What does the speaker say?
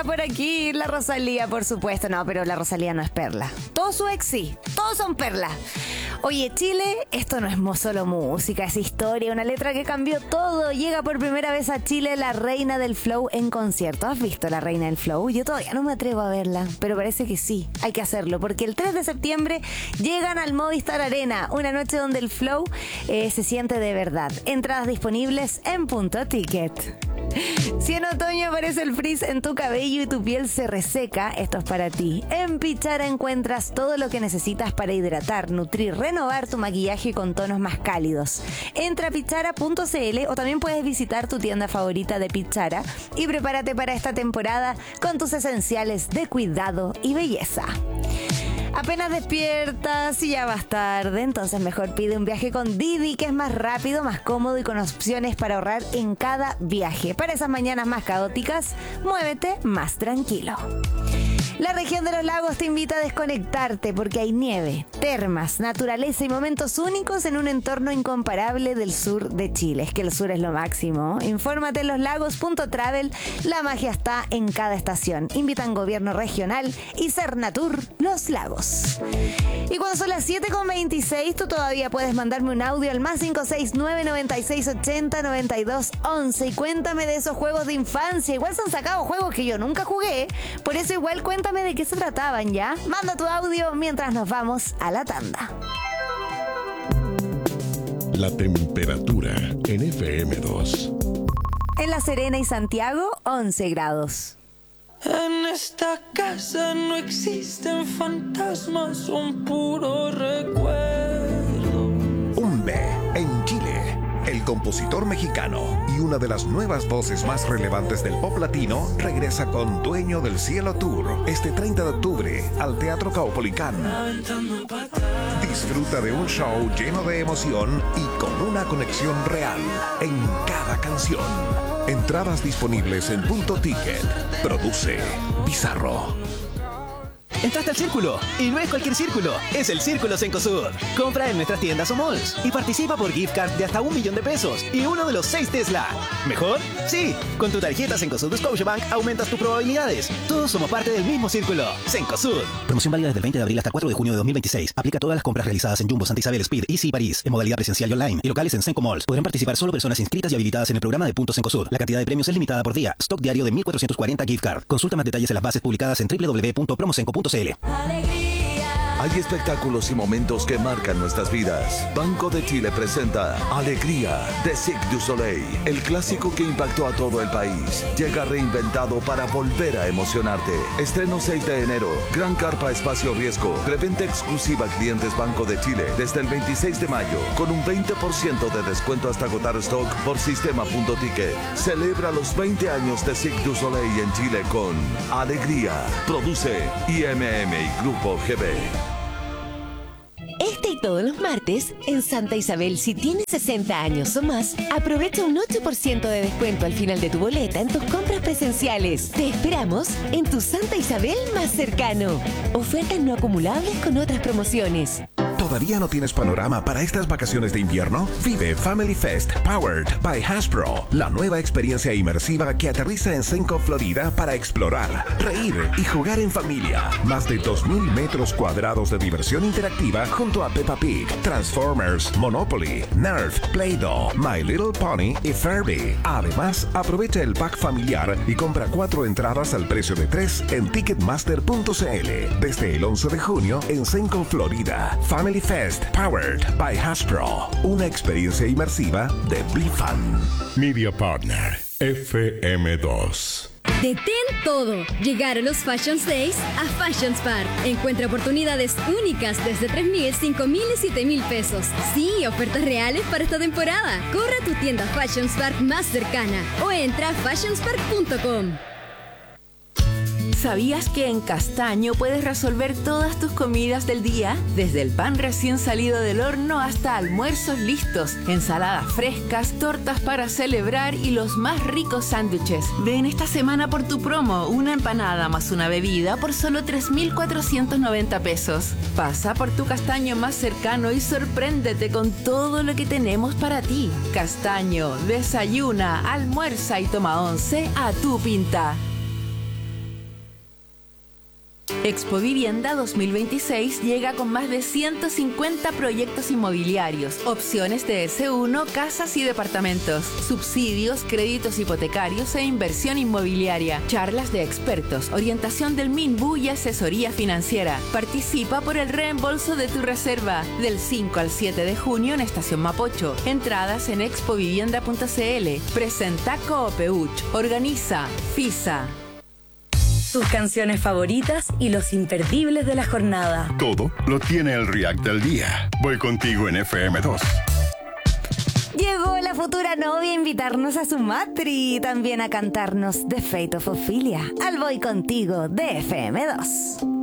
por aquí, la Rosalía, por supuesto. No, pero la Rosalía no es perla. Todos su ex sí, todos son perlas. Oye, Chile, esto no es solo música, es historia, una letra que cambió todo. Llega por primera vez a Chile la Reina del Flow en concierto. ¿Has visto la Reina del Flow? Yo todavía no me atrevo a verla, pero parece que sí, hay que hacerlo, porque el 3 de septiembre llegan al Movistar Arena, una noche donde el Flow se siente de verdad. Entradas disponibles en Punto Ticket. Si en otoño aparece el frizz en tu cabello y tu piel se reseca, esto es para ti. En Pichara encuentras todo lo que necesitas para hidratar, nutrir, renovar tu maquillaje con tonos más cálidos. Entra a pichara.cl o también puedes visitar tu tienda favorita de Pichara y prepárate para esta temporada con tus esenciales de cuidado y belleza. Apenas despiertas y ya vas tarde, entonces mejor pide un viaje con Didi, que es más rápido, más cómodo y con opciones para ahorrar en cada viaje. Para esas mañanas más caóticas, muévete más tranquilo. La región de los lagos te invita a desconectarte porque hay nieve, termas, naturaleza y momentos únicos en un entorno incomparable del sur de Chile. Es que el sur es lo máximo. Infórmate en loslagos.travel, la magia está en cada estación. Invitan Gobierno Regional y Cernatur Los Lagos. Y cuando son las 7:26, tú todavía puedes mandarme un audio al +569 9680 9211 y cuéntame de esos juegos de infancia. Igual se han sacado juegos que yo nunca jugué, por eso igual cuéntame de qué se trataban, ¿ya? Manda tu audio mientras nos vamos a la tanda. La temperatura en FM2. En La Serena y Santiago, 11 grados. En esta casa no existen fantasmas, son puro recuerdo. Umbe, en Chile, el compositor mexicano y una de las nuevas voces más relevantes del pop latino regresa con Dueño del Cielo Tour este 30 de octubre al Teatro Caupolicán. Disfruta de un show lleno de emoción y con una conexión real en cada canción. Entradas disponibles en Punto Ticket. Produce Bizarro. Entraste al círculo, y no es cualquier círculo, es el Círculo Cencosud. Compra en nuestras tiendas o malls y participa por gift card de hasta $1.000.000 y uno de los 6 Tesla. ¿Mejor? Sí, con tu tarjeta Cencosud Scotiabank aumentas tus probabilidades. Todos somos parte del mismo círculo. Cencosud. Promoción válida desde el 20 de abril hasta 4 de junio de 2026. Aplica a todas las compras realizadas en Jumbo, Santa Isabel, Speed, Easy y París, en modalidad presencial y online, y locales en Cenco Malls. Podrán participar solo personas inscritas y habilitadas en el programa de Punto Cencosud. La cantidad de premios es limitada por día. Stock diario de 1.440 gift card. Consulta más detalles en las bases publicadas en www.promocenco.cl. Hay espectáculos y momentos que marcan nuestras vidas. Banco de Chile presenta Alegría de Cirque du Soleil, el clásico que impactó a todo el país. Llega reinventado para volver a emocionarte. Estreno 6 de enero. Gran carpa espacio riesgo. Preventa exclusiva a clientes Banco de Chile desde el 26 de mayo con un 20% de descuento hasta agotar stock por sistema.ticket. Celebra los 20 años de Cirque du Soleil en Chile con Alegría. Produce IMM y Grupo GB. Este y todos los martes, en Santa Isabel, si tienes 60 años o más, aprovecha un 8% de descuento al final de tu boleta en tus compras presenciales. Te esperamos en tu Santa Isabel más cercano. Ofertas no acumulables con otras promociones. ¿Todavía no tienes panorama para estas vacaciones de invierno? Vive Family Fest Powered by Hasbro, la nueva experiencia inmersiva que aterriza en Cenco, Florida, para explorar, reír y jugar en familia. Más de 2.000 metros cuadrados de diversión interactiva junto a Peppa Pig, Transformers, Monopoly, Nerf, Play-Doh, My Little Pony y Furby. Además, aprovecha el pack familiar y compra 4 entradas al precio de 3 en Ticketmaster.cl. Desde el 11 de junio en Cenco, Florida. Family Fest Powered by Hasbro, una experiencia inmersiva de BliFan. Media Partner FM2. Detén todo. Llegaron los Fashions Days a Fashions Park. Encuentra oportunidades únicas desde 3.000, 5.000 y 7.000 pesos. Sí, ofertas reales para esta temporada. Corre a tu tienda Fashions Park más cercana o entra a fashionspark.com. ¿Sabías que en Castaño puedes resolver todas tus comidas del día? Desde el pan recién salido del horno hasta almuerzos listos, ensaladas frescas, tortas para celebrar y los más ricos sándwiches. Ven esta semana por tu promo, una empanada más una bebida por solo 3.490 pesos. Pasa por tu Castaño más cercano y sorpréndete con todo lo que tenemos para ti. Castaño, desayuna, almuerza y toma once a tu pinta. Expo Vivienda 2026 llega con más de 150 proyectos inmobiliarios, opciones de S1, casas y departamentos, subsidios, créditos hipotecarios e inversión inmobiliaria, charlas de expertos, orientación del MINBU y asesoría financiera. Participa por el reembolso de tu reserva del 5 al 7 de junio en Estación Mapocho. Entradas en expovivienda.cl. Presenta Coopeuch. Organiza FISA. Sus canciones favoritas y los imperdibles de la jornada. Todo lo tiene el React del día. Voy contigo en FM2. Llegó la futura novia a invitarnos a su matri y también a cantarnos The Fate of Ophelia al Voy Contigo de FM2.